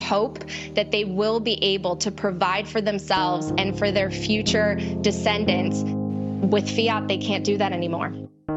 hope that they will be able to provide for themselves and for their future descendants. With fiat, they can't do that anymore.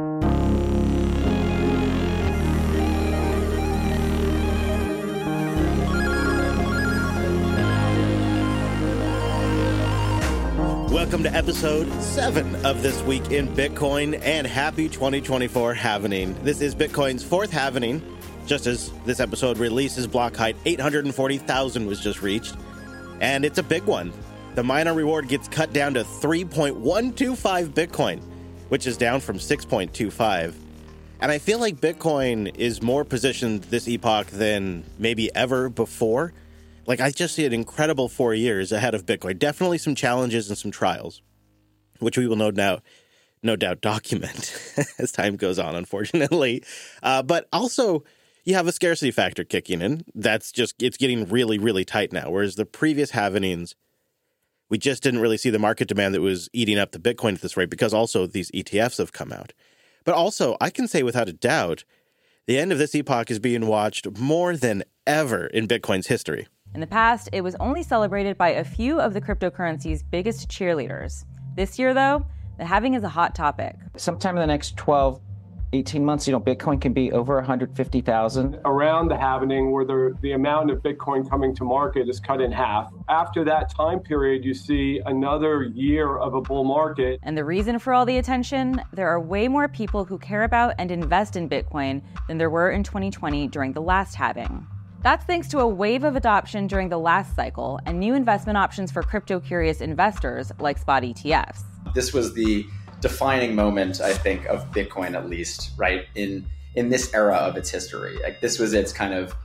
Welcome to episode 7 of This Week in Bitcoin, and happy 2024 halvening. This is Bitcoin's 4th halvening. Just as this episode releases, block height 840,000 was just reached, and it's a big one. The miner reward gets cut down to 3.125 Bitcoin, which is down from 6.25. And I feel like Bitcoin is more positioned this epoch than maybe ever before. Like, I just see an incredible 4 years ahead of Bitcoin. Definitely some challenges and some trials, which we will no doubt document as time goes on, unfortunately. But also, you have a scarcity factor kicking in. It's getting really, really tight now. Whereas the previous halvenings, we just didn't really see the market demand that was eating up the Bitcoin at this rate, because also these ETFs have come out. But also, I can say without a doubt, the end of this epoch is being watched more than ever in Bitcoin's history. In the past, it was only celebrated by a few of the cryptocurrency's biggest cheerleaders. This year, though, the halving is a hot topic. Sometime in the next 12, 18 months, Bitcoin can be over 150,000. Around the halvening, where the amount of Bitcoin coming to market is cut in half. After that time period, you see another year of a bull market. And the reason for all the attention? There are way more people who care about and invest in Bitcoin than there were in 2020 during the last halving. That's thanks to a wave of adoption during the last cycle and new investment options for crypto-curious investors like spot ETFs. This was the defining moment, I think, of Bitcoin, at least, right? In this era of its history. Like, this was its kind of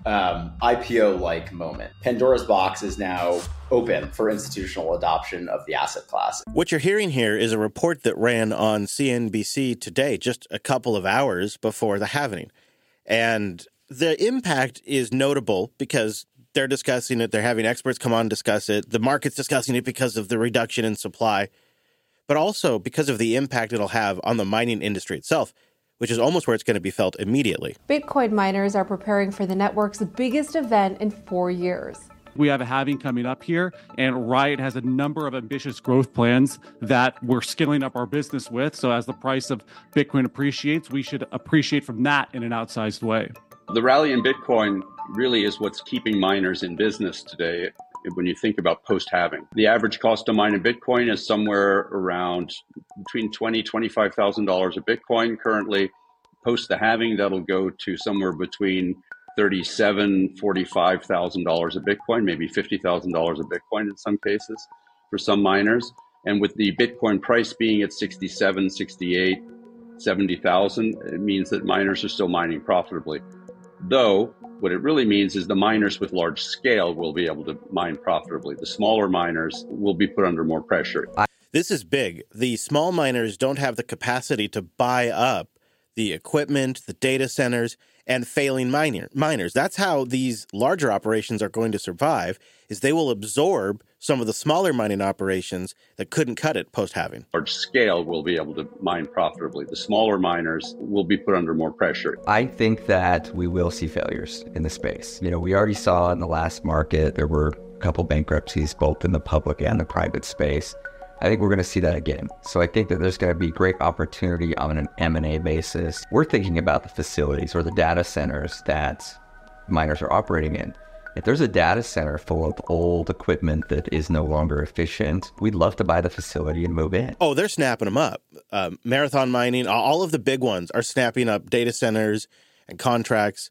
IPO-like moment. Pandora's box is now open for institutional adoption of the asset class. What you're hearing here is a report that ran on CNBC today, just a couple of hours before the halvening. And the impact is notable because they're discussing it. They're having experts come on and discuss it. The market's discussing it because of the reduction in supply, but also because of the impact it'll have on the mining industry itself, which is almost where it's going to be felt immediately. Bitcoin miners are preparing for the network's biggest event in 4 years. We have a halving coming up here, and Riot has a number of ambitious growth plans that we're scaling up our business with. So as the price of Bitcoin appreciates, we should appreciate from that in an outsized way. The rally in Bitcoin really is what's keeping miners in business today when you think about post-halving. The average cost to mine in Bitcoin is somewhere around between $20,000 to $25,000 a Bitcoin currently. Post the halving, that'll go to somewhere between $37,000 to $45,000 a Bitcoin, maybe $50,000 a Bitcoin in some cases for some miners. And with the Bitcoin price being at 67, 68, 70,000, it means that miners are still mining profitably. Though, what it really means is the miners with large scale will be able to mine profitably. The smaller miners will be put under more pressure. This is big. The small miners don't have the capacity to buy up the equipment, the data centers, and failing miners. That's how these larger operations are going to survive, is they will absorb some of the smaller mining operations that couldn't cut it post-halving. Large scale will be able to mine profitably. The smaller miners will be put under more pressure. I think that we will see failures in the space. We already saw in the last market, there were a couple bankruptcies, both in the public and the private space. I think we're going to see that again. So I think that there's going to be great opportunity on an M&A basis. We're thinking about the facilities or the data centers that miners are operating in. If there's a data center full of old equipment that is no longer efficient, we'd love to buy the facility and move in. Oh, they're snapping them up. Marathon Mining, all of the big ones are snapping up data centers and contracts.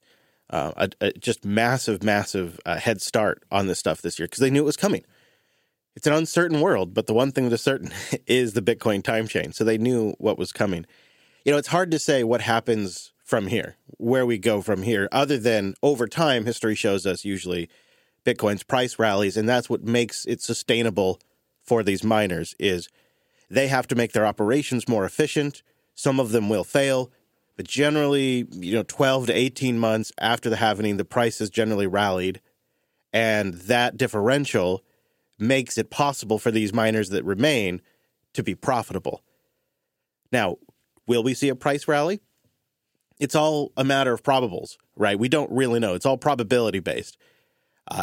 Just massive head start on this stuff this year because they knew it was coming. It's an uncertain world, but the one thing that's certain is the Bitcoin time chain. So they knew what was coming. It's hard to say what happens from here, where we go from here, other than over time, history shows us usually Bitcoin's price rallies, and that's what makes it sustainable for these miners is they have to make their operations more efficient. Some of them will fail, but generally, 12 to 18 months after the halvening, the price has generally rallied, and that differential makes it possible for these miners that remain to be profitable. Now, will we see a price rally? It's all a matter of probables, right? We don't really know. It's all probability based.